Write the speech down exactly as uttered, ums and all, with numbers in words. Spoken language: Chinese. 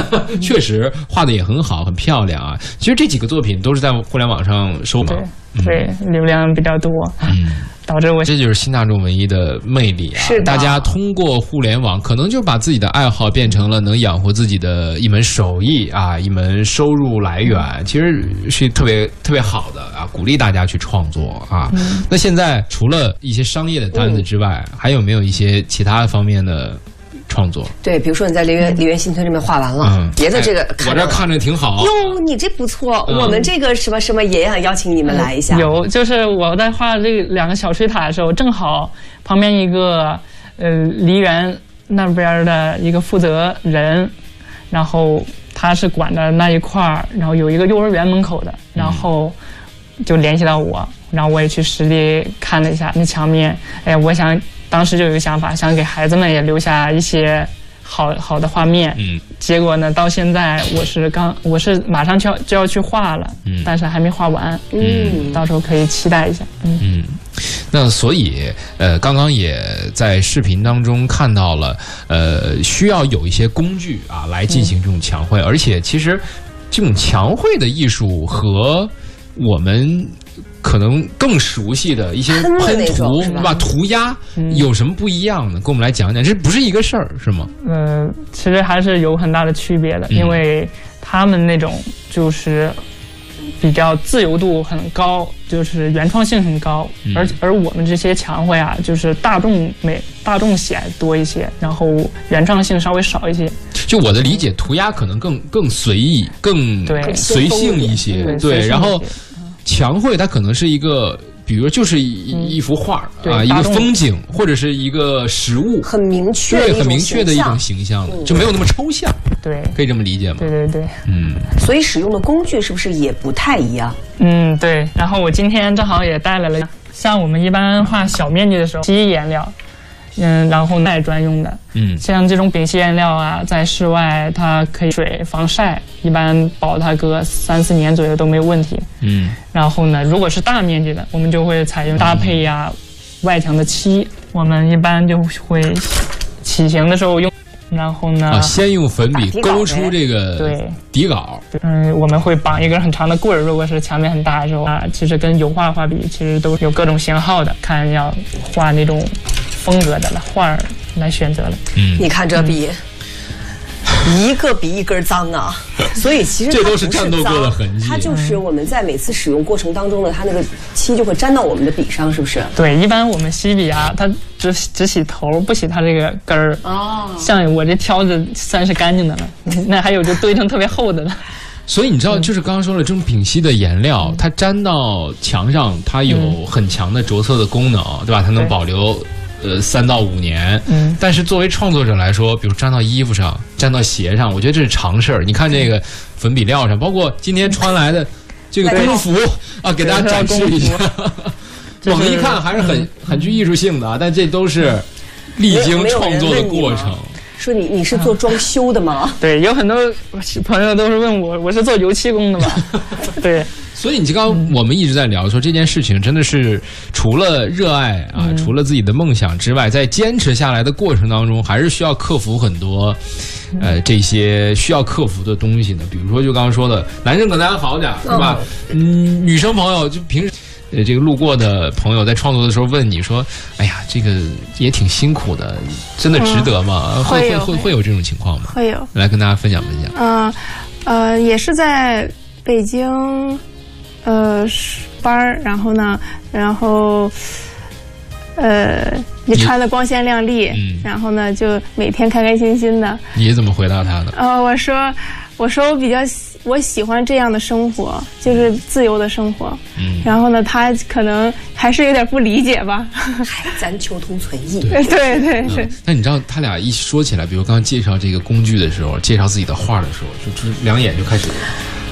确实画的也很好，很漂亮啊。其实这几个作品都是在互联网上收嘛， 对，对嗯、流量比较多，嗯，导致我这就是新大众文艺的魅力啊！ 是的， 大家通过互联网，可能就把自己的爱好变成了能养活自己的一门手艺啊，一门收入来源，其实是特别特别好的啊，鼓励大家去创作啊。嗯、那现在除了一些商业的单子之外，嗯、还有没有一些其他方面的创作？ 对，比如说你在梨园梨园新村这边画完了，嗯、别的这个、 哎、我这看着挺好哟，你这不错， 嗯、 我们这个什么什么也想邀请你们来一下。 有，就是我在画这两个小水塔的时候，正好旁边一个呃梨园那边的一个负责人，然后他是管的那一块儿，然后有一个幼儿园门口的，然后就联系到我，然后我也去实地看了一下那墙面，哎，我想。当时就有一个想法，想给孩子们也留下一些好好的画面。嗯，结果呢，到现在我是刚，我是马上就要就要去画了，嗯，但是还没画完。嗯，到时候可以期待一下。嗯，嗯那所以呃，刚刚也在视频当中看到了，呃，需要有一些工具啊来进行这种墙绘，嗯、而且其实这种墙绘的艺术和我们。可能更熟悉的一些喷涂是吧？涂鸦有什么不一样的？给我们来讲讲，这不是一个事儿是吗？ 嗯、呃，其实还是有很大的区别的，嗯、因为他们那种就是比较自由度很高，就是原创性很高，嗯、而而我们这些墙绘啊，就是大众美大众喜爱多一些，然后原创性稍微少一些。 就我的理解，涂鸦可能更更随意、更随性一些，对，对然后。墙绘它可能是一个，比如就是一、嗯、一幅画啊，一个风景或者是一个实物， 很明确， 对，很明确的一种形象，嗯、就没有那么抽象， 对， 可以这么理解吗？ 对对对， 嗯， 所以使用的工具是不是也不太一样？ 嗯，对。然后我今天正好也带来了，像我们一般画小面积的时候，漆颜料。嗯，然后耐专用的，嗯，像这种丙烯颜料啊，在室外它可以水防晒，一般保它个三四年左右都没有问题，嗯。然后呢，如果是大面积的，我们就会采用搭配呀、啊、外墙的漆，我们一般就会起形的时候用，然后呢， 啊，先用粉笔勾出这个对底稿， 嗯，我们会绑一根很长的棍儿，如果是墙面很大的时候啊，其实跟油画画笔其实都有各种型号的，看要画那种。风格的了画儿来选择了， 嗯，你看这笔，嗯、一个比一根脏啊，所以其实这都是战斗过的痕迹。 它就是我们在每次使用过程当中呢，它那个漆就会沾到我们的笔上，是不是？ 对，一般我们洗笔啊，它只只洗头，不洗它这个根儿。哦，像我这挑子算是干净的了，那还有就堆成特别厚的了。 所以你知道，就是刚刚说了，这种丙烯的颜料，它粘到墙上，它有很强的着色的功能，对吧？它能保留。呃，三到五年，嗯，但是作为创作者来说，比如粘到衣服上、粘到鞋上，我觉得这是常事儿。你看这个粉笔料上，包括今天穿来的这个工服啊，给大家展示一下。我们一看还是很、嗯、很具艺术性的啊，但这都是历经创作的过程。 说你你是做装修的吗？ 对，有很多朋友都是问我，我是做油漆工的嘛。对。 所以你刚刚我们一直在聊说这件事情真的是除了热爱啊，嗯、除了自己的梦想之外，在坚持下来的过程当中，还是需要克服很多，呃，这些需要克服的东西呢。比如说，就刚刚说的，男生可能还好点，是吧？嗯，女生朋友就平时呃这个路过的朋友在创作的时候问你说：“哎呀，这个也挺辛苦的，真的值得吗？”嗯、会会会会有这种情况吗？ 会有。 来跟大家分享分享。 嗯呃, 呃，也是在北京。呃，班儿，然后呢，然后，呃，你穿的光鲜亮丽，嗯、然后呢，就每天开开心心的。 你怎么回答他的？ 呃，我说，我说我比较我喜欢这样的生活，就是自由的生活。嗯。然后呢，他可能还是有点不理解吧。 嗨，咱求同存异。 对对对对、 嗯。那你知道他俩一说起来，比如刚刚介绍这个工具的时候，介绍自己的画的时候，就就两眼就开始